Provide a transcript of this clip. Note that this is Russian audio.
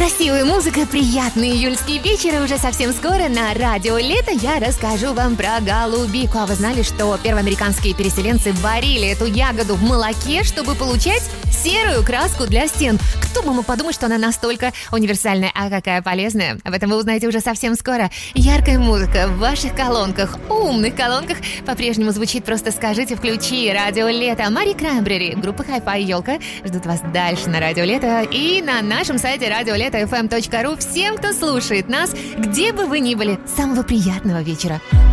Красивая музыка, приятный июльский вечер, и уже совсем скоро на радио Лето я расскажу вам про голубику. А вы знали, что первоамериканские переселенцы варили эту ягоду в молоке, чтобы получать серую краску для стен? Кто бы мог подумать, что она настолько универсальная, а какая полезная? Об этом вы узнаете уже совсем скоро. Яркая музыка в ваших колонках, умных колонках по-прежнему звучит. Просто скажите, включи радио Лето. Мари Краймбрери, группа Hi-Fi Елка ждут вас дальше на радио Лето и на нашем сайте radioleto.fm.ru. Всем, кто слушает нас, где бы вы ни были, самого приятного вечера.